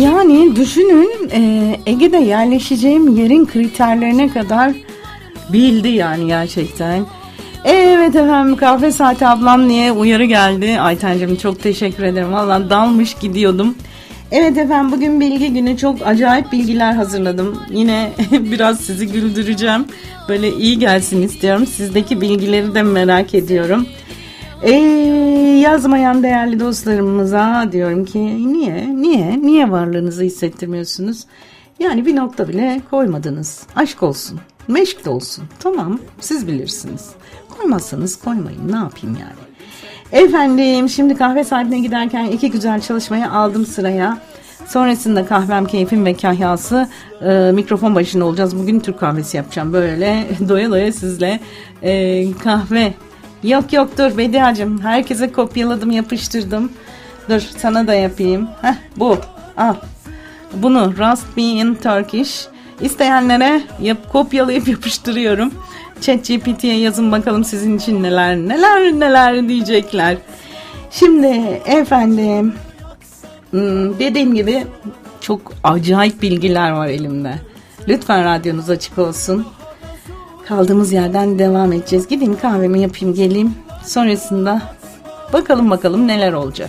Yani düşünün, Ege'de yerleşeceğim yerin kriterlerine kadar bildi yani gerçekten. Evet efendim, kahve saati ablam niye uyarı geldi. Aytencim çok teşekkür ederim. Vallahi dalmış gidiyordum. Evet efendim, bugün bilgi günü, çok acayip bilgiler hazırladım. Yine biraz sizi güldüreceğim. Böyle iyi gelsin istiyorum. Sizdeki bilgileri de merak ediyorum. Yazmayan değerli dostlarımıza diyorum ki niye varlığınızı hissettirmiyorsunuz? Yani bir nokta bile koymadınız. Aşk olsun, meşk de olsun. Tamam, siz bilirsiniz. Koymazsanız koymayın, ne yapayım yani. Efendim, şimdi kahve saatine giderken iki güzel çalışmayı aldım sıraya. Sonrasında kahvem, keyfim ve kahyası, mikrofon başında olacağız. Bugün Türk kahvesi yapacağım. Böyle doya doya sizle kahve. Yok dur Bediacığım, herkese kopyaladım, yapıştırdım. Dur sana da yapayım. Bu. Al. Bunu Rust Me in Turkish. İsteyenlere kopyalayıp yapıştırıyorum. ChatGPT'ye yazın bakalım sizin için neler diyecekler. Şimdi efendim, dediğim gibi çok acayip bilgiler var elimde. Lütfen radyonuz açık olsun. Kaldığımız yerden devam edeceğiz. Gideyim kahvemi yapayım geleyim. Sonrasında bakalım neler olacak.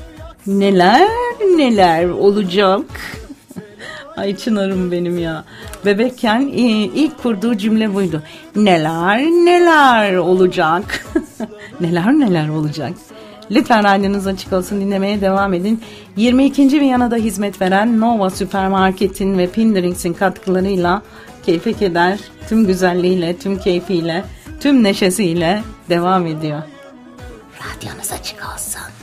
Neler olacak. Ay Çınar'ım benim ya. Bebekken ilk kurduğu cümle buydu. Neler olacak. neler olacak. Lütfen radyonuz açık olsun, dinlemeye devam edin. 22. Viyana'da hizmet veren Nova Süpermarket'in ve Pindrings'in katkılarıyla keyfe keder, tüm güzelliğiyle, tüm keyfiyle, tüm neşesiyle devam ediyor. Radyonuz açık olsun.